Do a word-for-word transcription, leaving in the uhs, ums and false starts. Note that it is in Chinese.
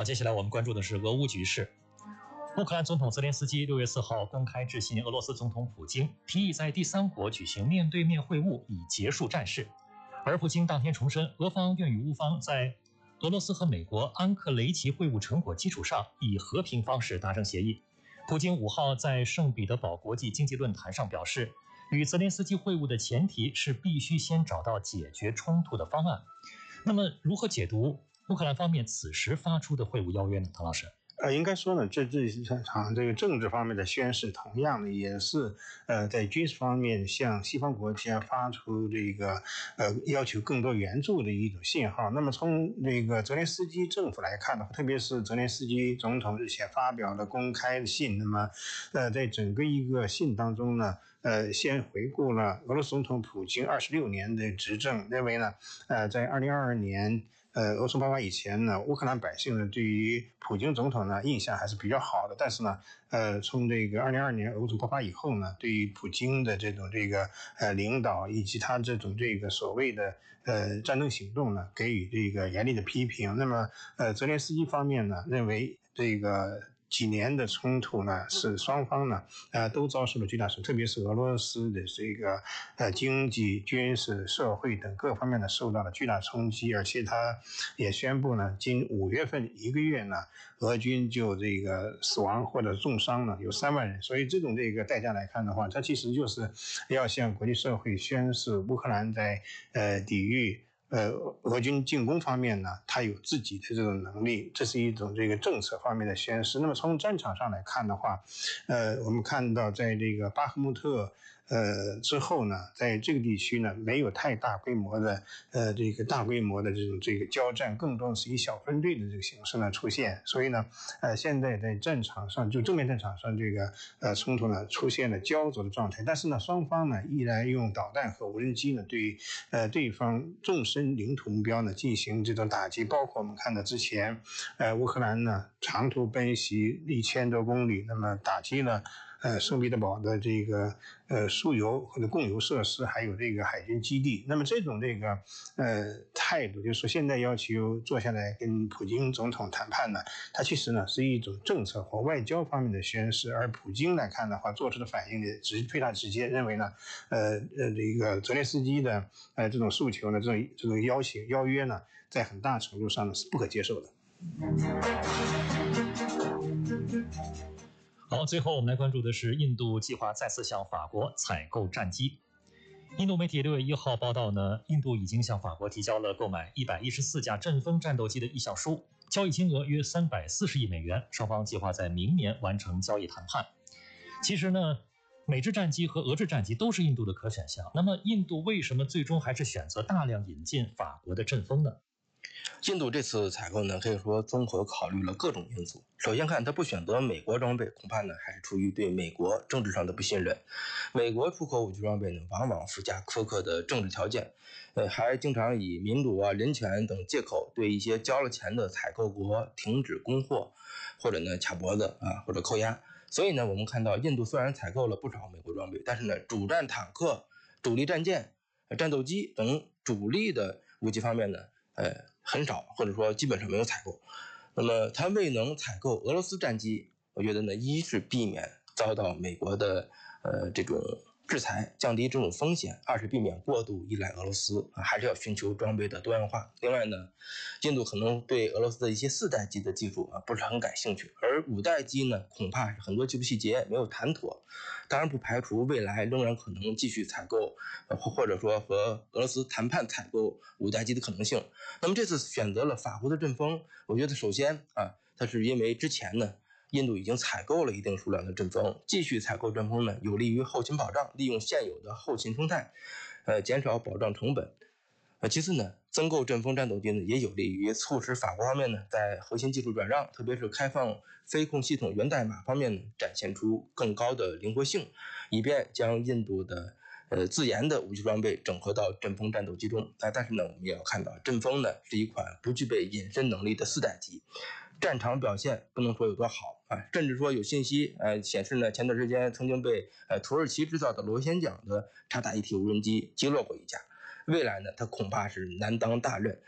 好，接下来我们关注的是俄乌局势。乌克兰总统泽连斯基六月四号公开致信俄罗斯总统普京，提议在第三国举行面对面会晤，以结束战事。而普京当天重申，俄方愿与乌方在俄罗斯和美国安克雷奇会晤成果基础上，以和平方式达成协议。普京五号在圣彼得堡国际经济论坛上表示，与泽连斯基会晤的前提是必须先找到解决冲突的方案。那么，如何解读乌克兰方面此时发出的会晤邀约呢？唐老师。 呃，应该说呢，这这场这个政治方面的宣示，同样的也是呃在军事方面向西方国家发出这个呃要求更多援助的一种信号。那么从这个泽连斯基政府来看的话，特别是泽连斯基总统日前发表的公开的信，那么呃在整个一个信当中呢，呃先回顾了俄罗斯总统普京二十六年的执政，认为呢，呃在二零二二年。呃，俄冲爆发以前呢，乌克兰百姓呢对于普京总统呢印象还是比较好的，但是呢，呃，从这个二零二二年俄冲爆发以后呢，对于普京的这种这个呃领导以及他这种这个所谓的呃战争行动呢，给予这个严厉的批评。那么，呃，泽连斯基方面呢认为这个。几年的冲突呢，是双方呢，呃，都遭受了巨大损失，特别是俄罗斯的这个呃经济、军事、社会等各方面呢受到了巨大冲击，而且他也宣布呢，今五月份一个月呢，俄军就这个死亡或者重伤呢有三万人，所以这种这个代价来看的话，它其实就是要向国际社会宣示乌克兰在呃抵御。呃，俄军进攻方面呢，他有自己的这种能力，这是一种这个政策方面的宣示。那么从战场上来看的话，呃，我们看到在这个巴赫穆特呃之后呢，在这个地区呢，没有太大规模的呃这个大规模的这种这个交战，更多的是以小分队的这个形式呢出现。所以呢，呃，现在在战场上，就正面战场上这个呃冲突呢出现了焦灼的状态。但是呢，双方呢依然用导弹和无人机呢对呃对方纵深领土目标呢进行这种打击，包括我们看到之前，呃，乌克兰呢长途奔袭一千多公里，那么打击了呃圣彼得堡的这个呃输油或者供油设施，还有这个海军基地。那么这种这个呃态度，就是说现在要求坐下来跟普京总统谈判呢，它其实呢是一种政策或外交方面的宣示，而普京来看的话，做出的反应呢直非常直接，认为呢，呃呃这个泽连斯基的呃这种诉求呢，这种这种邀请邀约呢，在很大程度上呢是不可接受的。 好，最后我们来关注的是印度计划再次向法国采购战机。印度媒体六月一号报道呢，印度已经向法国提交了购买一百一十四架阵风战斗机的意向书，交易金额约三百四十亿美元，双方计划在明年完成交易谈判。其实呢，美制战机和俄制战机都是印度的可选项，那么印度为什么最终还是选择大量引进法国的阵风呢？ 印度这次采购呢，可以说综合考虑了各种因素。首先看，他不选择美国装备，恐怕呢还是出于对美国政治上的不信任。美国出口武器装备呢，往往附加苛刻的政治条件，呃，还经常以民主啊、人权等借口对一些交了钱的采购国停止供货，或者呢卡脖子啊，或者扣押。所以呢，我们看到印度虽然采购了不少美国装备，但是呢，主战坦克、主力战舰、战斗机等主力的武器方面呢，呃，很少，或者说基本上没有采购。那么他未能采购俄罗斯战机，我觉得呢，一是避免遭到美国的呃这种制裁，降低这种风险；二是避免过度依赖俄罗斯，啊，还是要寻求装备的多样化。另外呢，印度可能对俄罗斯的一些四代机的技术啊不是很感兴趣，而五代机呢，恐怕是很多技术细节没有谈妥。当然不排除未来仍然可能继续采购，呃，或者说和俄罗斯谈判采购五代机的可能性。那么这次选择了法国的阵风，我觉得首先啊，它是因为之前呢，印度已经采购了一定数量的阵风，继续采购阵风呢，有利于后勤保障，利用现有的后勤生态，呃，减少保障成本。呃，其次呢，增购阵风战斗机呢，也有利于促使法国方面呢，在核心技术转让，特别是开放飞控系统源代码方面呢，展现出更高的灵活性，以便将印度的呃自研的武器装备整合到阵风战斗机中。啊，但是呢，我们也要看到，阵风呢是一款不具备隐身能力的四代机，战场表现不能说有多好啊，甚至说有信息呃显示呢，前段时间曾经被呃土耳其制造的螺旋桨的察打一体无人机击落过一架。未来呢，它恐怕是难当大任。